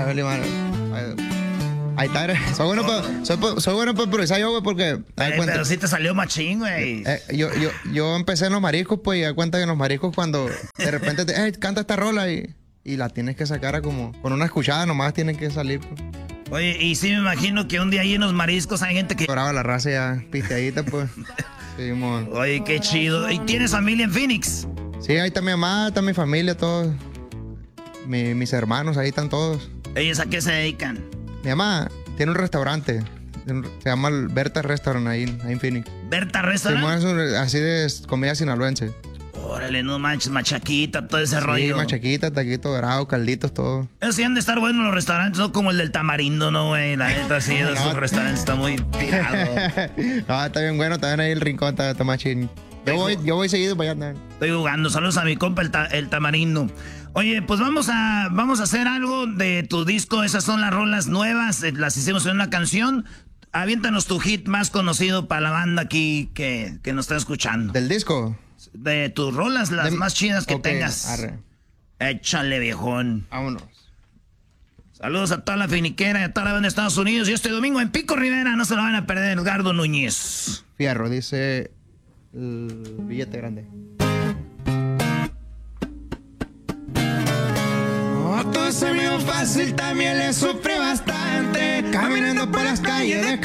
vale, mano. Ahí está, soy bueno para improvisar yo, güey, porque... Pero sí te salió machín, güey. Yo empecé en los mariscos, pues, y da cuenta que en los mariscos cuando de repente canta esta rola y la tienes que sacar a como... Con una escuchada nomás tienen que salir, pues. Oye, y sí me imagino que un día ahí en los mariscos hay gente que... Brava la raza ya pisteadita, pues. Sí, oye, qué chido. ¿Y tienes familia en Phoenix? Sí, ahí está mi mamá, está mi familia, todos. Mis hermanos, ahí están todos. ¿Ellos a qué se dedican? Mi mamá tiene un restaurante. Se llama el Berta Restaurant ahí en Phoenix. ¿Berta Restaurant? Sí, así de comida sinaloense. Órale, no manches, machaquita, todo ese rollo. Sí, machaquita, taquito dorado, calditos, todo. Eso sí han de estar buenos los restaurantes, no como el del Tamarindo, ¿no, güey? La neta, sí, esos restaurantes están muy tirados. No, está bien bueno, también ahí el rincón está machín. Yo voy seguido para allá. Estoy jugando, saludos a mi compa el Tamarindo. Oye, pues vamos a hacer algo de tu disco, esas son las rolas nuevas, las hicimos en una canción. Aviéntanos tu hit más conocido para la banda aquí que nos está escuchando. ¿Del disco? De tus rolas, las más chidas que tengas. Arre. Échale, viejón. Vámonos. Saludos a toda la finiquera y a toda la banda de Estados Unidos. Y este domingo en Pico Rivera, no se lo van a perder, Edgardo Núñez. Fierro, dice el billete grande. Todo se me dio fácil, también le sufrí bastante. Caminando por las calles de